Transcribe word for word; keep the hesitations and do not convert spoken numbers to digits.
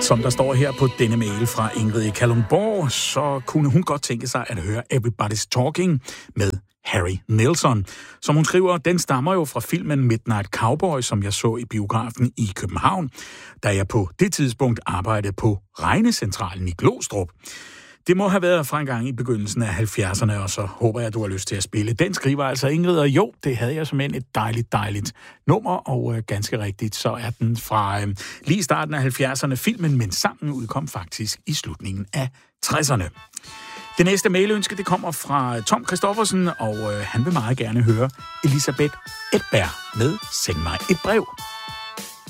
Som der står her på denne mail fra Ingrid i Kalundborg, så kunne hun godt tænke sig at høre Everybody's Talking med Harry Nilsson. Som hun skriver, den stammer jo fra filmen Midnight Cowboy, som jeg så i biografen i København, da jeg på det tidspunkt arbejdede på regnecentralen i Glostrup. Det må have været fra en gang i begyndelsen af halvfjerdserne, og så håber jeg, at du har lyst til at spille. Den skriver altså Ingrid, og jo, det havde jeg simpelthen et dejligt, dejligt nummer, og øh, ganske rigtigt, så er den fra øh, lige starten af halvfjerdserne filmen, men sangen udkom faktisk i slutningen af tresserne. Det næste mailønske, det kommer fra Tom Christoffersen, og øh, han vil meget gerne høre Elisabeth Edberg med Send mig et brev.